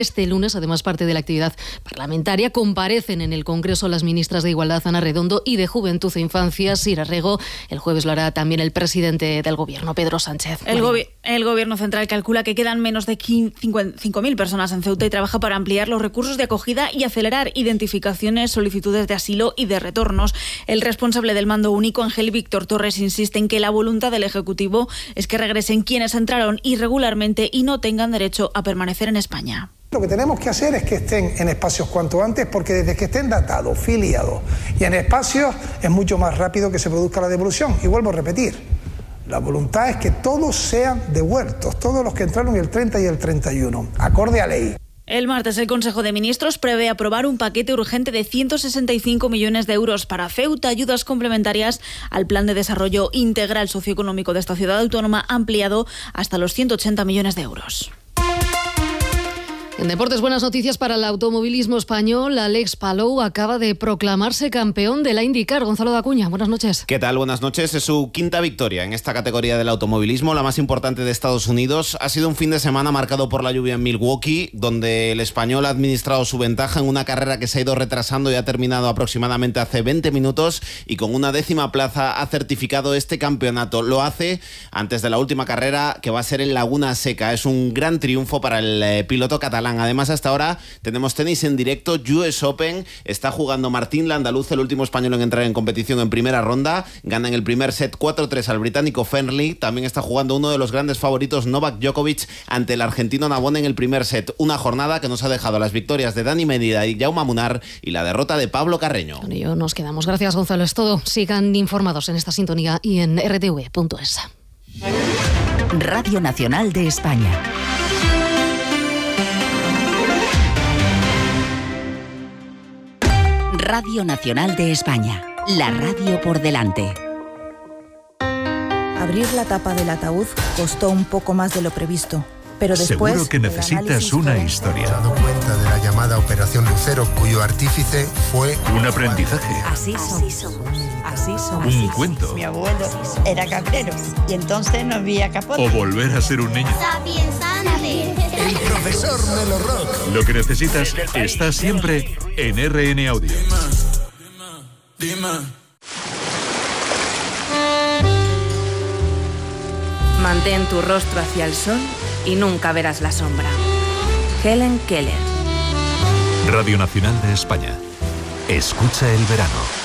Este lunes, además, parte de la actividad parlamentaria. Comparecen en el Congreso las ministras de Igualdad, Ana Redondo, y de Juventud e Infancia, Sira Rego. El jueves lo hará también el presidente del Gobierno, Pedro Sánchez. El Gobierno central calcula que quedan menos de 5.000 personas en Ceuta y trabaja para ampliar los recursos de acogida y acelerar identificaciones, solicitudes de asilo y de retornos. El responsable del mando único, Ángel Víctor Torres, insiste en que la voluntad del Ejecutivo es que regresen quienes entraron irregularmente y no tengan derecho a permanecer en España. Lo que tenemos que hacer es que estén en espacios cuanto antes, porque desde que estén datados, filiados y en espacios es mucho más rápido que se produzca la devolución. Y vuelvo a repetir, la voluntad es que todos sean devueltos, todos los que entraron el 30 y el 31, acorde a ley. El martes el Consejo de Ministros prevé aprobar un paquete urgente de 165 millones de euros para Ceuta, ayudas complementarias al Plan de Desarrollo Integral Socioeconómico de esta ciudad autónoma, ampliado hasta los 180 millones de euros. En deportes, buenas noticias para el automovilismo español. Alex Palou acaba de proclamarse campeón de la IndyCar. Gonzalo Dacuña, buenas noches. ¿Qué tal? Buenas noches. Es su quinta victoria en esta categoría del automovilismo, la más importante de Estados Unidos. Ha sido un fin de semana marcado por la lluvia en Milwaukee, donde el español ha administrado su ventaja en una carrera que se ha ido retrasando y ha terminado aproximadamente hace 20 minutos, y con una 10ª plaza ha certificado este campeonato. Lo hace antes de la última carrera, que va a ser en Laguna Seca. Es un gran triunfo para el piloto catalán. Además, hasta ahora tenemos tenis en directo, US Open. Está jugando Martín Landaluz, el último español en entrar en competición en primera ronda. Gana en el primer set 4-3 al británico Fernley. También está jugando uno de los grandes favoritos, Novak Djokovic, ante el argentino Navone en el primer set. Una jornada que nos ha dejado las victorias de Dani Medina y Jaume Munar y la derrota de Pablo Carreño. Con ello nos quedamos. Gracias, Gonzalo. Es todo. Sigan informados en esta sintonía y en rtv.es. Radio Nacional de España. Radio Nacional de España, la radio por delante. Abrir la tapa del ataúd costó un poco más de lo previsto, pero después... Seguro que necesitas una historia. Me he dado cuenta de la llamada Operación Lucero, cuyo artífice fue... Un aprendizaje. Así somos. Un cuento. Mi abuelo era cabrero y entonces no había capote. O volver a ser un niño. El profesor Melo Rock. Lo que necesitas está siempre en RN Audio. Dime. Mantén tu rostro hacia el sol y nunca verás la sombra. Helen Keller. Radio Nacional de España. Escucha el verano.